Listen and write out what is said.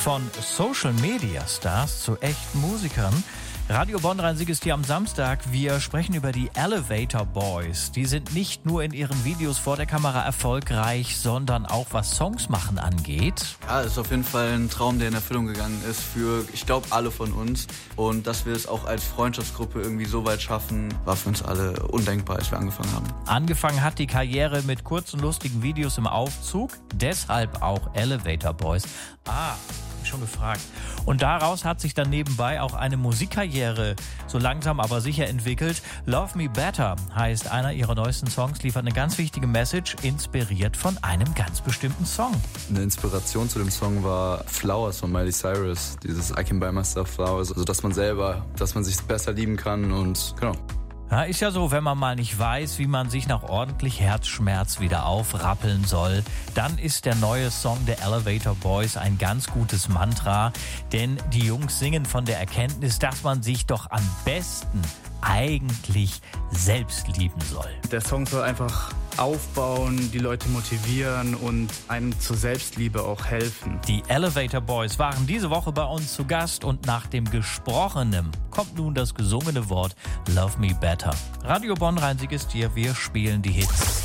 Von Social Media Stars zu echten Musikern. Radio Bonn Rhein-Sieg-Stier am Samstag. Wir sprechen über die Elevator Boys. Die sind nicht nur in ihren Videos vor der Kamera erfolgreich, sondern auch was Songs machen angeht. Ja, ist auf jeden Fall ein Traum, der in Erfüllung gegangen ist für, ich glaube, alle von uns. Und dass wir es auch als Freundschaftsgruppe irgendwie so weit schaffen, war für uns alle undenkbar, als wir angefangen haben. Angefangen hat die Karriere mit kurzen, lustigen Videos im Aufzug. Deshalb auch Elevator Boys. Schon gefragt. Und daraus hat sich dann nebenbei auch eine Musikkarriere so langsam aber sicher entwickelt. Love Me Better heißt einer ihrer neuesten Songs, liefert eine ganz wichtige Message, inspiriert von einem ganz bestimmten Song. Eine Inspiration zu dem Song war Flowers von Miley Cyrus, dieses I Can Buy Myself Flowers, also dass man sich besser lieben kann und genau. Ja, ist ja so, wenn man mal nicht weiß, wie man sich nach ordentlich Herzschmerz wieder aufrappeln soll, dann ist der neue Song der Elevator Boys ein ganz gutes Mantra, denn die Jungs singen von der Erkenntnis, dass man sich doch am besten eigentlich selbst lieben soll. Der Song soll einfach aufbauen, die Leute motivieren und einem zur Selbstliebe auch helfen. Die Elevator Boys waren diese Woche bei uns zu Gast und nach dem Gesprochenen kommt nun das gesungene Wort Love Me Better. Radio Bonn Rhein-Sieg-Stier, wir spielen die Hits.